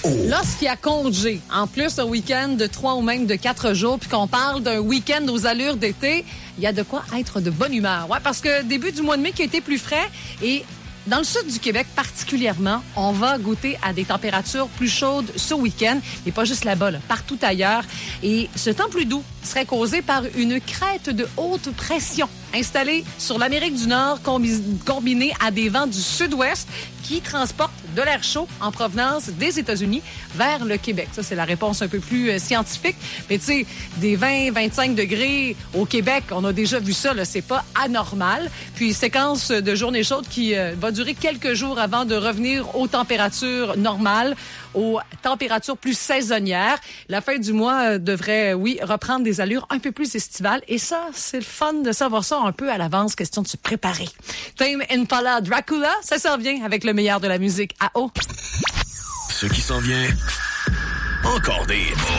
Lorsqu'il y a congé, en plus un week-end de 3 ou même de 4 jours, puis qu'on parle d'un week-end aux allures d'été, il y a de quoi être de bonne humeur. Ouais, parce que début du mois de mai qui a été plus frais et dans le sud du Québec particulièrement, on va goûter à des températures plus chaudes ce week-end, mais pas juste là-bas, partout ailleurs. Et ce temps plus doux serait causé par une crête de haute pression installée sur l'Amérique du Nord combinée à des vents du sud-ouest qui transportent de l'air chaud en provenance des États-Unis vers le Québec. Ça, c'est la réponse un peu plus scientifique. Mais tu sais, des 20-25 degrés au Québec, on a déjà vu ça, là, c'est pas anormal. Puis, séquence de journées chaudes qui va durer quelques jours avant de revenir aux températures normales, aux températures plus saisonnières. La fin du mois devrait, oui, reprendre des allures un peu plus estivales. Et ça, c'est le fun de savoir ça un peu à l'avance, question de se préparer. Tame Impala Dracula, ça s'en vient avec le meilleur de la musique à eau. Ce qui s'en vient, encore des